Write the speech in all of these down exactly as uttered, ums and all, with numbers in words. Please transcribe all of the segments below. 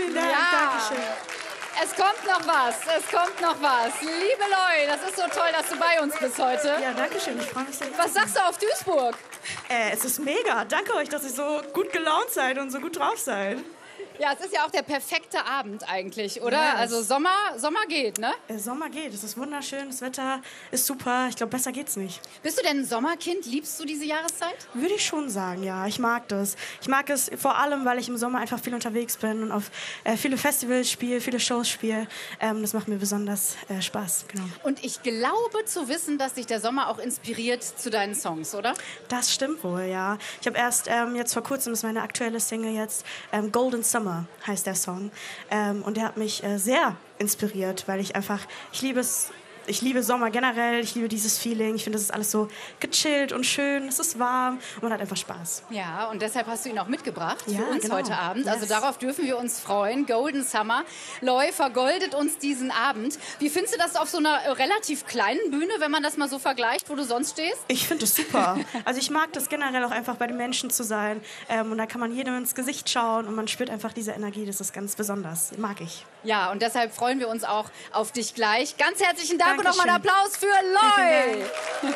vielen Dank. Ja. Dankeschön. Es kommt noch was, es kommt noch was. Liebe Loi, das ist so toll, dass du bei uns bist heute. Ja, danke schön. Ich freue mich sehr. Was sagst du auf Duisburg? Äh, es ist mega. Danke euch, dass ihr so gut gelaunt seid und so gut drauf seid. Ja, es ist ja auch der perfekte Abend eigentlich, oder? Yes. Also Sommer, Sommer geht, ne? Der Sommer geht. Es ist wunderschön. Das Wetter ist super. Ich glaube, besser geht's nicht. Bist du denn ein Sommerkind? Liebst du diese Jahreszeit? Würde ich schon sagen, ja. Ich mag das. Ich mag es vor allem, weil ich im Sommer einfach viel unterwegs bin und auf äh, viele Festivals spiele, viele Shows spiele. Ähm, das macht mir besonders äh, Spaß, genau. Und ich glaube zu wissen, dass dich der Sommer auch inspiriert zu deinen Songs, oder? Das stimmt wohl, ja. Ich habe erst ähm, jetzt vor kurzem, das ist meine aktuelle Single jetzt, ähm, Golden Summer heißt der Song. Ähm, und der hat mich äh, sehr inspiriert, weil ich einfach, ich liebe es, ich liebe Sommer generell, ich liebe dieses Feeling. Ich finde, das ist alles so gechillt und schön, es ist warm und man hat einfach Spaß. Ja, und deshalb hast du ihn auch mitgebracht Ja, für uns genau. heute Abend. Also Yes. darauf dürfen wir uns freuen. Golden Summer. Loi vergoldet uns diesen Abend. Wie findest du das auf so einer äh, relativ kleinen Bühne, wenn man das mal so vergleicht, wo du sonst stehst? Ich finde es super. Also ich mag das generell auch einfach bei den Menschen zu sein. Ähm, und da kann man jedem ins Gesicht schauen und man spürt einfach diese Energie. Das ist ganz besonders. Mag ich. Ja, und deshalb freuen wir uns auch auf dich gleich. Ganz herzlichen Dank und Dankeschön. nochmal einen Applaus für Loi. Vielen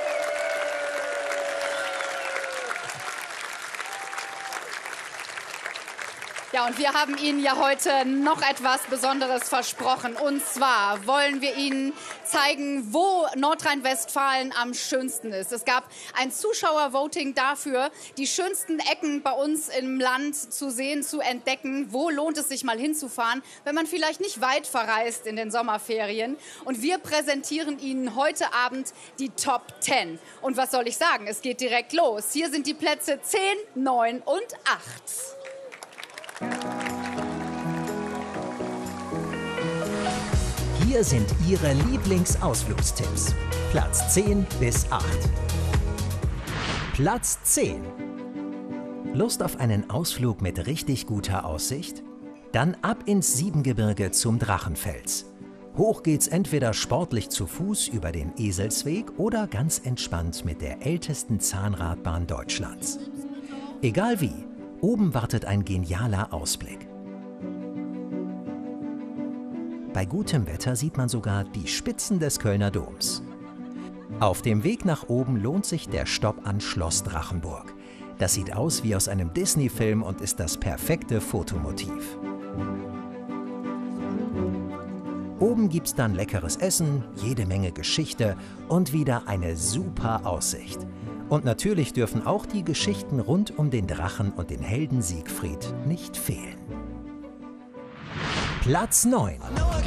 Ja, und wir haben Ihnen ja heute noch etwas Besonderes versprochen. Und zwar wollen wir Ihnen zeigen, wo Nordrhein-Westfalen am schönsten ist. Es gab ein Zuschauervoting dafür, die schönsten Ecken bei uns im Land zu sehen, zu entdecken. Wo lohnt es sich mal hinzufahren, wenn man vielleicht nicht weit verreist in den Sommerferien? Und wir präsentieren Ihnen heute Abend die Top zehn. Und was soll ich sagen? Es geht direkt los. Hier sind die Plätze zehn, neun und acht. Hier sind Ihre Lieblingsausflugstipps. Platz zehn bis acht. Platz zehn. Lust auf einen Ausflug mit richtig guter Aussicht? Dann ab ins Siebengebirge zum Drachenfels. Hoch geht's entweder sportlich zu Fuß über den Eselsweg oder ganz entspannt mit der ältesten Zahnradbahn Deutschlands. Egal wie, oben wartet ein genialer Ausblick. Bei gutem Wetter sieht man sogar die Spitzen des Kölner Doms. Auf dem Weg nach oben lohnt sich der Stopp an Schloss Drachenburg. Das sieht aus wie aus einem Disney-Film und ist das perfekte Fotomotiv. Oben gibt's dann leckeres Essen, jede Menge Geschichte und wieder eine super Aussicht. Und natürlich dürfen auch die Geschichten rund um den Drachen und den Helden Siegfried nicht fehlen. Platz neun.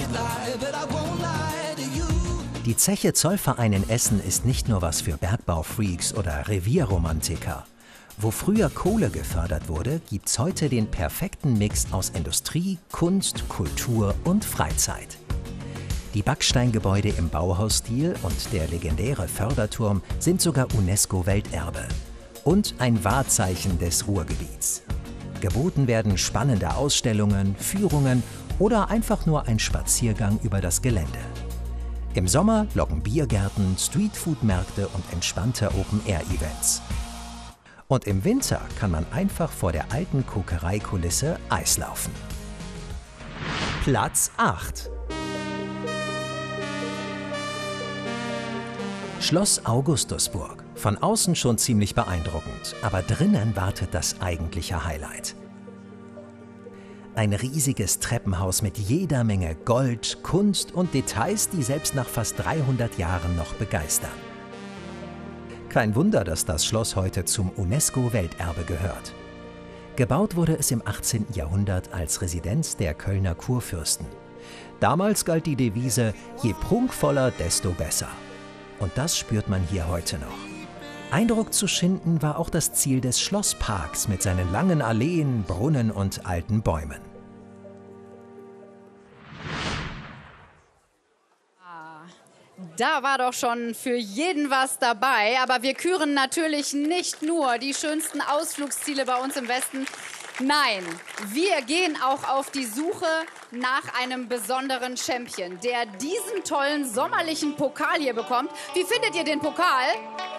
Die Zeche Zollverein in Essen ist nicht nur was für Bergbaufreaks oder Revierromantiker. Wo früher Kohle gefördert wurde, gibt's heute den perfekten Mix aus Industrie, Kunst, Kultur und Freizeit. Die Backsteingebäude im Bauhausstil und der legendäre Förderturm sind sogar UNESCO-Welterbe und ein Wahrzeichen des Ruhrgebiets. Geboten werden spannende Ausstellungen, Führungen oder einfach nur ein Spaziergang über das Gelände. Im Sommer locken Biergärten, Streetfood-Märkte und entspannte Open-Air-Events. Und im Winter kann man einfach vor der alten Kokereikulisse Eis laufen. Platz acht. Schloss Augustusburg. Von außen schon ziemlich beeindruckend, aber drinnen wartet das eigentliche Highlight. Ein riesiges Treppenhaus mit jeder Menge Gold, Kunst und Details, die selbst nach fast dreihundert Jahren noch begeistern. Kein Wunder, dass das Schloss heute zum UNESCO-Welterbe gehört. Gebaut wurde es im achtzehnten Jahrhundert als Residenz der Kölner Kurfürsten. Damals galt die Devise, je prunkvoller, desto besser. Und das spürt man hier heute noch. Eindruck zu schinden war auch das Ziel des Schlossparks mit seinen langen Alleen, Brunnen und alten Bäumen. Da war doch schon für jeden was dabei. Aber wir küren natürlich nicht nur die schönsten Ausflugsziele bei uns im Westen. Nein, wir gehen auch auf die Suche nach einem besonderen Champion, der diesen tollen sommerlichen Pokal hier bekommt. Wie findet ihr den Pokal?